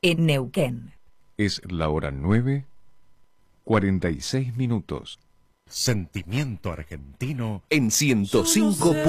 en Neuquén. Es la hora 9:46. Sentimiento argentino En 105.